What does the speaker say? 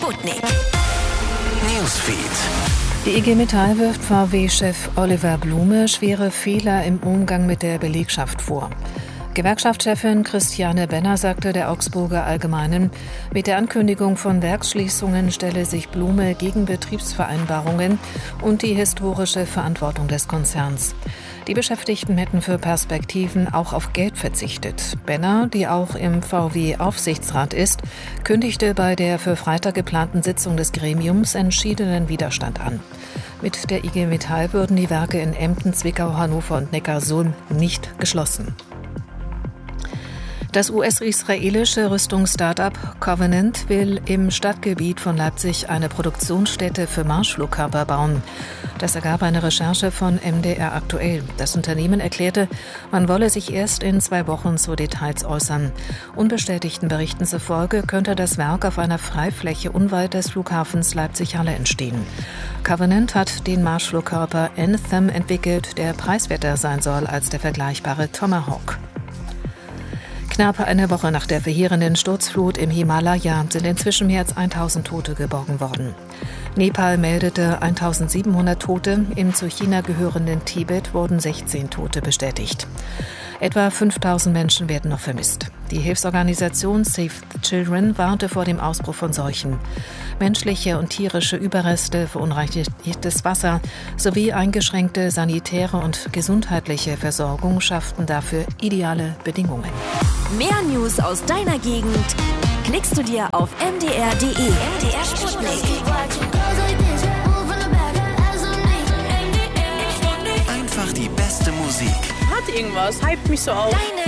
Sputnik. Newsfeed. Die IG Metall wirft VW-Chef Oliver Blume schwere Fehler im Umgang mit der Belegschaft vor. Gewerkschaftschefin Christiane Benner sagte der Augsburger Allgemeinen, mit der Ankündigung von Werksschließungen stelle sich Blume gegen Betriebsvereinbarungen und die historische Verantwortung des Konzerns. Die Beschäftigten hätten für Perspektiven auch auf Geld verzichtet. Benner, die auch im VW-Aufsichtsrat ist, kündigte bei der für Freitag geplanten Sitzung des Gremiums entschiedenen Widerstand an. Mit der IG Metall würden die Werke in Emden, Zwickau, Hannover und Neckarsulm nicht geschlossen. Das US-israelische Rüstungsstartup Covenant will im Stadtgebiet von Leipzig eine Produktionsstätte für Marschflugkörper bauen. Das ergab eine Recherche von MDR aktuell. Das Unternehmen erklärte, man wolle sich erst in 2 Wochen zu Details äußern. Unbestätigten Berichten zufolge könnte das Werk auf einer Freifläche unweit des Flughafens Leipzig-Halle entstehen. Covenant hat den Marschflugkörper Anthem entwickelt, der preiswerter sein soll als der vergleichbare Tomahawk. Knapp eine Woche nach der verheerenden Sturzflut im Himalaya sind inzwischen mehr als 1000 Tote geborgen worden. Nepal meldete 1700 Tote, im zu China gehörenden Tibet wurden 16 Tote bestätigt. Etwa 5000 Menschen werden noch vermisst. Die Hilfsorganisation Save the Children warnte vor dem Ausbruch von Seuchen. Menschliche und tierische Überreste, verunreinigtes Wasser sowie eingeschränkte sanitäre und gesundheitliche Versorgung schafften dafür ideale Bedingungen. Mehr News aus deiner Gegend klickst du dir auf mdr.de. MDR Sputnik. Einfach die beste Musik. Hat irgendwas, hypt mich so auf. Deine